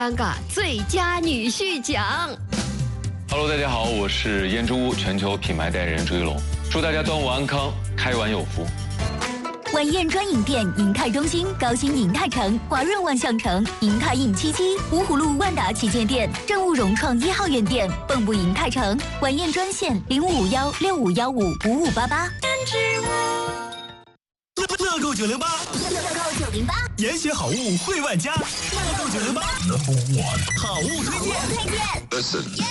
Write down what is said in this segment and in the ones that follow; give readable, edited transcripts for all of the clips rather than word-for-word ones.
尴尬最佳女婿奖。 Hello， 大家好，我是燕之屋全球品牌代言人朱一龙，祝大家端午安康，开碗有福。 晚宴专营店：银泰中心、高新银泰城、华润万象城、银泰印77、芜湖路万达旗舰店、正务融创1号院店、蚌埠银泰城。晚宴专线0551655588。 乐购908， 乐购908， 严选好物惠万家。乐购908，好物推荐。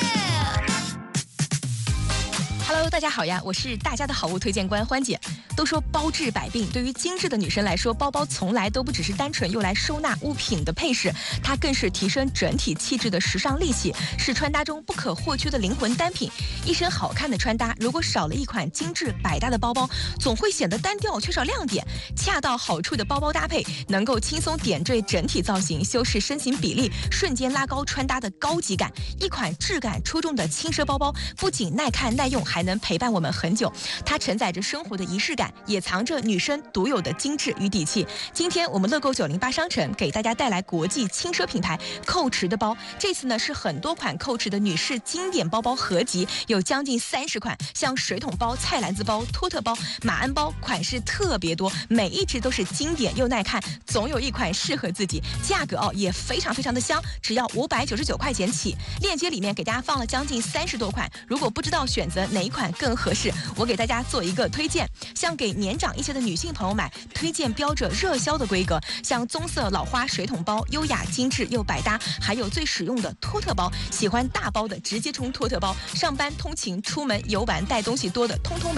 Hello， 大家好呀，我是大家的好物推荐官欢姐。都说包治百病，对于精致的女生来说，包包从来都不只是单纯用来收纳物品的配饰，它更是提升整体气质的时尚利器，是穿搭中不可或缺的灵魂单品。一身好看的穿搭，如果少了一款精致百搭的包包，总会显得单调，缺少亮点。恰到好处的包包搭配，能够轻松点缀整体造型，修饰身形比例，瞬间拉高穿搭的高级感。一款质感出众的轻奢包包，不仅耐看耐用，还能陪伴我们很久。它承载着生活的仪式感，也藏着女生独有的精致与底气。今天我们乐购908商城给大家带来国际轻奢品牌蔻驰的包，这次呢是很多款蔻驰的女士经典包包合集，有将近30款，像水桶包、菜篮子包、托特包、马鞍包，款式特别多，每一只都是经典又耐看，总有一款适合自己。价格也非常的香，只要599块钱起。链接里面给大家放了将近30多款，如果不知道选择哪一款更合适，我给大家做一个推荐。像给年长一些的女性朋友买，推荐标着热销的规格，像棕色老花水桶包，优雅精致又百搭，还有最实用的托特包，喜欢大包的直接冲托特包，上班通勤出门游玩带东西多的通通